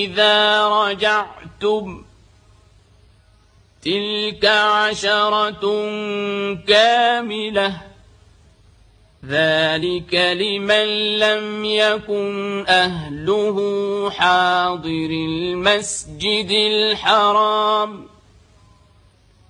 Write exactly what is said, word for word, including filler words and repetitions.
إذا رجعتم تلك عشرة كاملة ذلك لمن لم يكن أهله حاضر المسجد الحرام